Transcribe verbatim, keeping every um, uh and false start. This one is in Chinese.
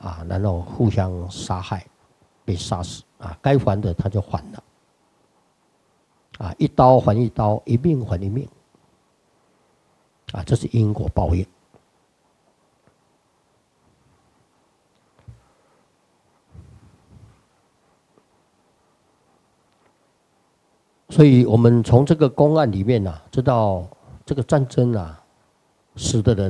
啊，然后互相杀害，被杀死啊，该还的他就还了，啊，一刀还一刀，一命还一命，啊，这是因果报应。所以我们从这个公案里面啊，知道这个战争啊，死的人